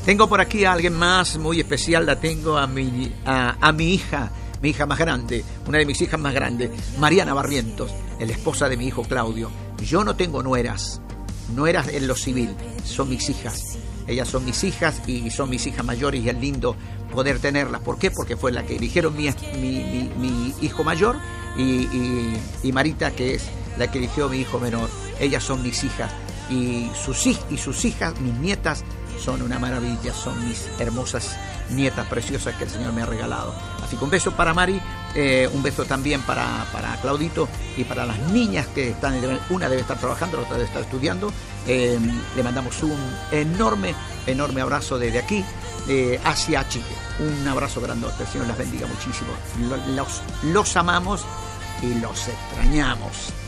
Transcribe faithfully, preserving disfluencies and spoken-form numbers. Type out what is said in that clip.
Tengo por aquí a alguien más muy especial, la tengo a mi, a, a mi hija, mi hija más grande, una de mis hijas más grandes, Mariana Barrientos, la esposa de mi hijo Claudio. Yo no tengo nueras, nueras en lo civil, son mis hijas. Ellas son mis hijas y son mis hijas mayores y es lindo poder tenerlas. ¿Por qué? Porque fue la que eligieron mi, mi, mi, mi hijo mayor y, y, y Marita, que es la que eligió mi hijo menor. Ellas son mis hijas y sus, y sus hijas, mis nietas, son una maravilla, son mis hermosas nietas preciosas que el Señor me ha regalado. Así que un beso para Mari, eh, un beso también para, para Claudito y para las niñas que están, una debe estar trabajando, la otra debe estar estudiando. Eh, le mandamos un enorme, enorme abrazo desde aquí eh, hacia Chile. Un abrazo grandote, el Señor las bendiga muchísimo. Los, los amamos y los extrañamos.